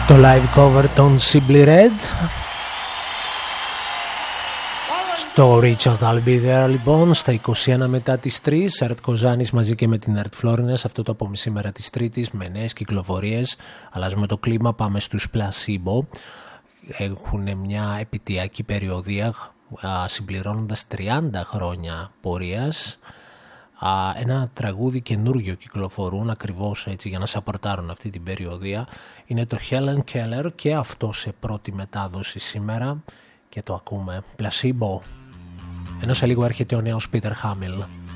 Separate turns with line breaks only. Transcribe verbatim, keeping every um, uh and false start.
Το live cover των Simply Red στο Richard I'll Be There, λοιπόν, στα είκοσι ένα μετά τις τρεις. Ερτ Κοζάνης μαζί και με την Ερτ Φλόρινες. Αυτό το από μισήμερα της Τρίτης με νέες κυκλοφορίες. Αλλάζουμε το κλίμα, πάμε στους Placebo. Έχουν μια επιτειακή περιοδία συμπληρώνοντας τριάντα χρόνια πορείας. Ένα τραγούδι καινούργιο κυκλοφορούν ακριβώς έτσι για να σαπορτάρουν αυτή την περιοδία. Είναι το Helen Keller και αυτό σε πρώτη μετάδοση σήμερα και το ακούμε. Placebo. Ενώ σε λίγο έρχεται ο νέος Peter Hamill.